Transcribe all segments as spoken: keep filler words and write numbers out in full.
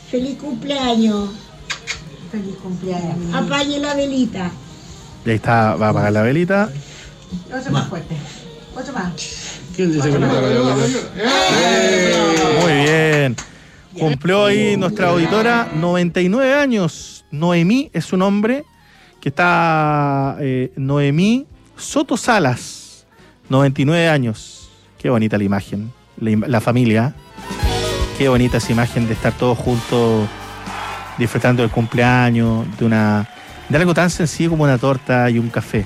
Feliz cumpleaños. Feliz cumpleaños. Apague la velita. Y ahí está, va a apagar la velita. Otro más fuerte. Otro más. ¿Quién dice que no apaga la velita? Muy bien. Cumplió ahí nuestra auditora noventa y nueve años. Noemí es su nombre, que está eh, Noemí Soto Salas, noventa y nueve años. Qué bonita la imagen, la, la familia. Qué bonita esa imagen de estar todos juntos disfrutando del cumpleaños, de una de algo tan sencillo como una torta y un café.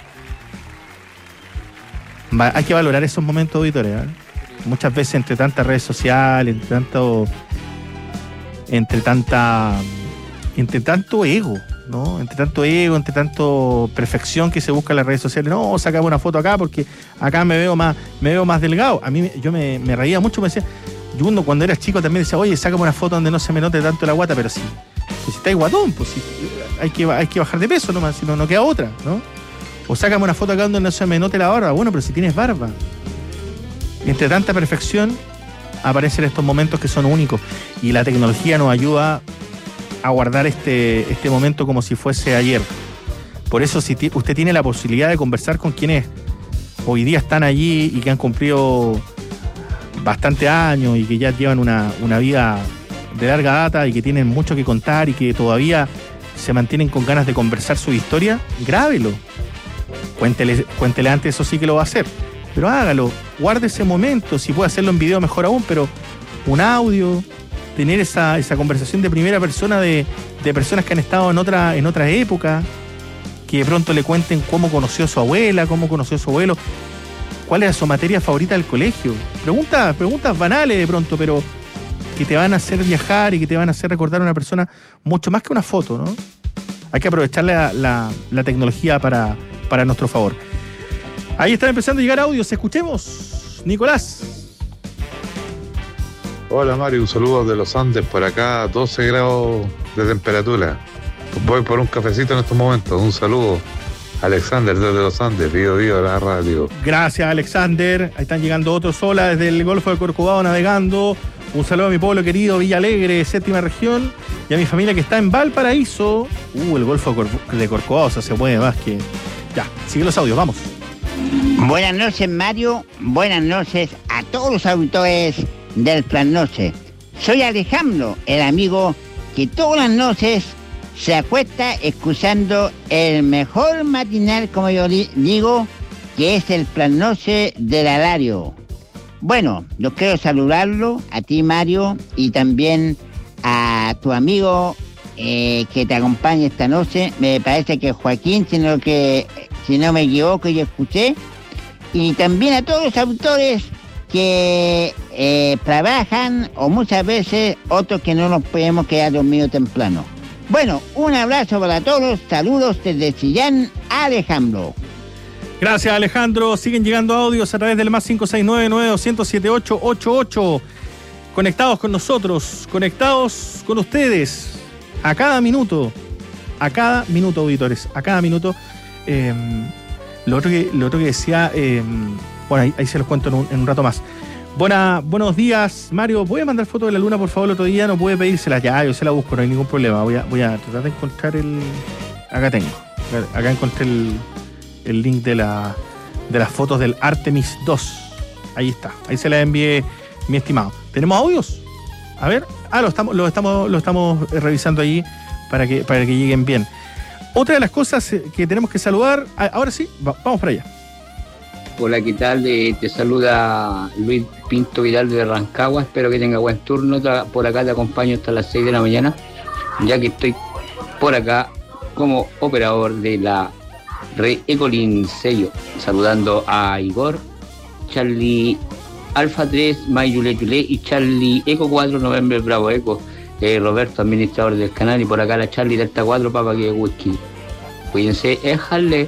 Va, hay que valorar esos momentos, auditores, ¿eh? Muchas veces entre tantas redes sociales, entre tanto, entre tanta, entre tanto ego, ¿no? Entre tanto ego, entre tanto perfección que se busca en las redes sociales. No, sacame una foto acá porque acá me veo más, me veo más delgado. A mí yo me, me reía mucho, me decía, yo uno cuando era chico también decía, oye, sácame una foto donde no se me note tanto la guata, pero sí, pues si estáis guatón, pues sí, hay que, hay que bajar de peso nomás, si no, no queda otra, ¿no? O sácame una foto acá donde no se me note la barba. Bueno, pero si tienes barba. Entre tanta perfección aparecen estos momentos que son únicos y la tecnología nos ayuda a guardar este, este momento como si fuese ayer. Por eso si t- usted tiene la posibilidad de conversar con quienes hoy día están allí y que han cumplido bastante años y que ya llevan una, una vida de larga data y que tienen mucho que contar y que todavía se mantienen con ganas de conversar su historia, grábelo. Cuéntele, cuéntele antes, eso sí que lo va a hacer. Pero hágalo, guarde ese momento, si puede hacerlo en video mejor aún, pero un audio, tener esa, esa conversación de primera persona de, de personas que han estado en otra, en otra época, que de pronto le cuenten cómo conoció a su abuela, cómo conoció a su abuelo, cuál era su materia favorita del colegio. Preguntas, preguntas banales de pronto, pero que te van a hacer viajar y que te van a hacer recordar a una persona mucho más que una foto, ¿no? Hay que aprovechar la, la, la tecnología para, para nuestro favor. Ahí están empezando a llegar audios. Escuchemos, Nicolás. Hola Mario, un saludo de los Andes, por acá doce grados de temperatura. Voy por un cafecito en estos momentos. Un saludo, Alexander desde los Andes, vivo vivo la radio. Gracias, Alexander. Ahí están llegando otros sola desde el Golfo de Corcovado navegando. Un saludo a mi pueblo querido, Villa Alegre, séptima región, y a mi familia que está en Valparaíso. Uh, el Golfo de, Cor- de Corcovado, o sea, se mueve más que... Ya, sigue los audios, vamos. Buenas noches, Mario. Buenas noches a todos los auditores del Plan Noche. Soy Alejandro, el amigo que todas las noches se acuesta escuchando el mejor matinal, como yo di- digo, que es el Plan Noche del Alario. Bueno, yo quiero saludarlo a ti, Mario, y también a tu amigo eh, que te acompaña esta noche. Me parece que Joaquín, sino que, si no me equivoco, yo escuché. Y también a todos los autores que eh, trabajan, o muchas veces otros que no nos podemos quedar dormidos temprano. Bueno, un abrazo para todos, saludos desde Chillán, Alejandro. Gracias, Alejandro. Siguen llegando audios a través del más cinco seis nueve nueve dos cero siete ocho ocho ocho. Conectados con nosotros, conectados con ustedes. A cada minuto, a cada minuto, auditores, a cada minuto. Eh, lo, otro que, lo otro que decía, eh, bueno, ahí, ahí se los cuento en un, en un rato más. Buena, buenos días, Mario. ¿Puede mandar foto de la luna, por favor, el otro día? No puede pedírsela. Ya, yo se la busco, no hay ningún problema. Voy a, voy a tratar de encontrar el... Acá tengo. Acá encontré el... el link de la de las fotos del Artemis dos. Ahí está. Ahí se la envié, mi estimado. ¿Tenemos audios? A ver. Ah, lo estamos, lo estamos, lo estamos revisando ahí para que, para que lleguen bien. Otra de las cosas que tenemos que saludar. Ahora sí, va, vamos para allá. Hola, ¿qué tal? Eh, te saluda Luis Pinto Vidal de Rancagua. Espero que tenga buen turno. Por acá te acompaño hasta las seis de la mañana, ya que estoy por acá como operador de la Red Ecolin Sello, saludando a Igor, Charlie Alfa tres, May Yule Yule y Charlie Eco cuatro, November Bravo Eco, eh, Roberto, administrador del canal, y por acá la Charlie Delta cuatro, Papa que whisky. Cuídense, éjale.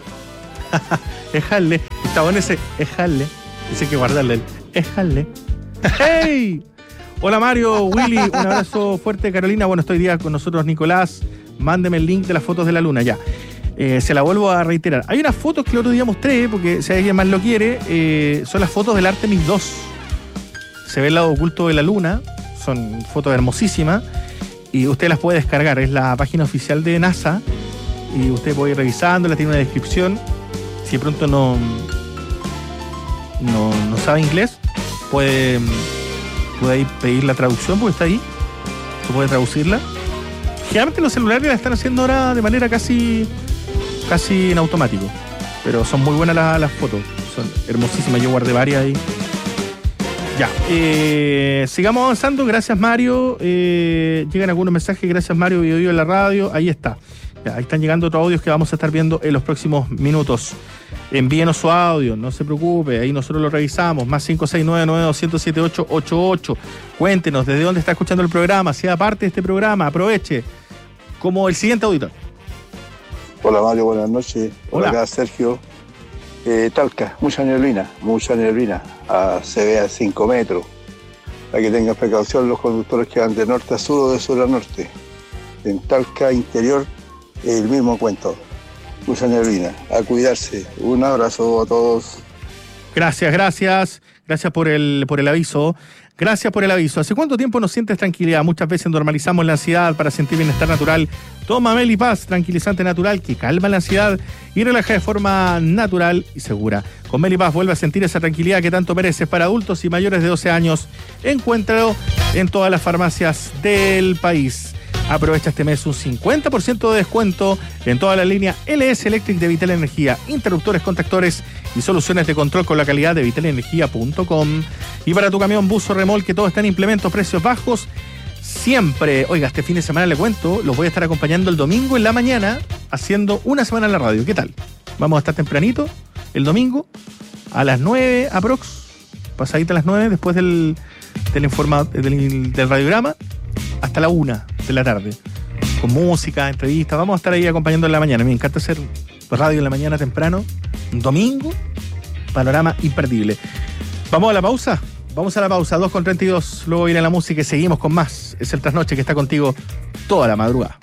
Éjale. Está bueno ese éjale. Ese hay que guardarle el éjale. ¡Hey! Hola Mario, Willy, un abrazo fuerte, Carolina. Bueno, estoy día con nosotros, Nicolás. Mándeme el link de las fotos de la luna, ya. Eh, se la vuelvo a reiterar. Hay unas fotos que el otro día mostré, porque si alguien más lo quiere, eh, son las fotos del Artemis dos. Se ve el lado oculto de la luna, son fotos hermosísimas. y usted las puede descargar. Es la página oficial de NASA y usted puede ir revisándola, tiene una descripción. Si de pronto no, no, no sabe inglés, puede, puede ir pedir la traducción porque está ahí. Se puede traducirla. Generalmente los celulares la están haciendo ahora de manera casi, casi en automático. Pero son muy buenas las, las fotos. Son hermosísimas. Yo guardé varias ahí. Ya. Eh, sigamos avanzando. Gracias, Mario. Eh, llegan algunos mensajes. Gracias, Mario. Video, video en la radio. Ahí está. Ya, ahí están llegando otros audios que vamos a estar viendo en los próximos minutos. Envíenos su audio. No se preocupe. Ahí nosotros lo revisamos. Más cinco seis nueve nueve dos cero siete ocho ocho ocho. Cuéntenos desde dónde está escuchando el programa. Sea parte de este programa. Aproveche. Como el siguiente auditor. Hola Mario, buenas noches. Hola, Hola. acá Sergio. Eh, Talca, mucha neblina, mucha neblina. Ah, se ve a cinco metros. Para que tengan precaución los conductores que van de norte a sur o de sur a norte. En Talca interior, el mismo cuento. Mucha neblina. A cuidarse. Un abrazo a todos. Gracias, gracias. Gracias por el, por el aviso. Gracias por el aviso. ¿Hace cuánto tiempo no sientes tranquilidad? Muchas veces normalizamos la ansiedad para sentir bienestar natural. Toma Melipaz, tranquilizante natural que calma la ansiedad y relaja de forma natural y segura. Con Melipaz vuelve a sentir esa tranquilidad que tanto mereces. Para adultos y mayores de doce años. Encuéntralo en todas las farmacias del país. Aprovecha este mes un cincuenta por ciento de descuento en toda la línea L S Electric de Vital Energía, interruptores, contactores y soluciones de control con la calidad de vital energía punto com. Y para tu camión, bus o remolque, todo está en implementos, precios bajos siempre. Oiga, este fin de semana le cuento, los voy a estar acompañando el domingo en la mañana haciendo una semana en la radio. ¿Qué tal? Vamos a estar tempranito el domingo a las nueve aprox, pasadita a las nueve después del, del, informa, del, del radiograma, hasta la una de la tarde, con música, entrevistas. Vamos a estar ahí acompañando en la mañana. Me encanta hacer radio en la mañana temprano, un domingo, panorama imperdible. ¿Vamos a la pausa? Vamos a la pausa, dos con treinta y dos, luego viene la música y seguimos con más. Es el Trasnoche que está contigo toda la madrugada.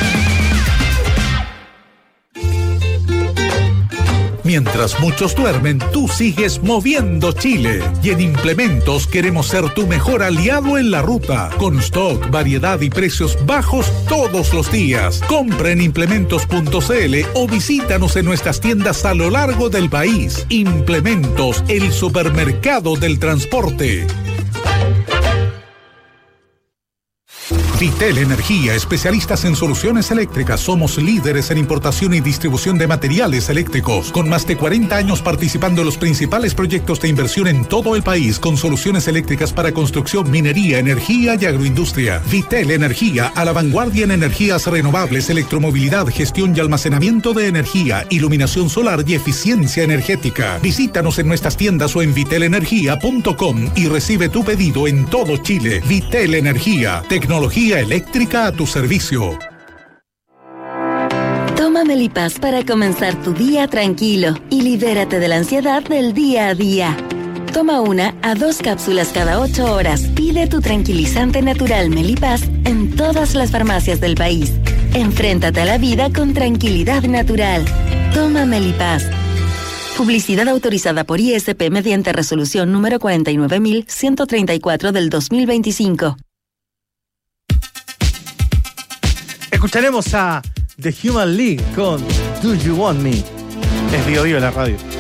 Mientras muchos duermen, tú sigues moviendo Chile. Y en Implementos queremos ser tu mejor aliado en la ruta. Con stock, variedad y precios bajos todos los días. Compra en implementos punto c l o visítanos en nuestras tiendas a lo largo del país. Implementos, el supermercado del transporte. Vitel Energía, especialistas en soluciones eléctricas. Somos líderes en importación y distribución de materiales eléctricos. Con más de cuarenta años participando en los principales proyectos de inversión en todo el país, con soluciones eléctricas para construcción, minería, energía y agroindustria. Vitel Energía, a la vanguardia en energías renovables, electromovilidad, gestión y almacenamiento de energía, iluminación solar y eficiencia energética. Visítanos en nuestras tiendas o en vitel energía punto com y recibe tu pedido en todo Chile. Vitel Energía, tecnología eléctrica a tu servicio. Toma Melipaz para comenzar tu día tranquilo y libérate de la ansiedad del día a día. Toma una a dos cápsulas cada ocho horas. Pide tu tranquilizante natural Melipaz en todas las farmacias del país. Enfréntate a la vida con tranquilidad natural. Toma Melipaz. Publicidad autorizada por I S P mediante resolución número cuarenta y nueve mil ciento treinta y cuatro del dos mil veinticinco. Escucharemos a The Human League con Do You Want Me. Es Vivo Vivo la radio.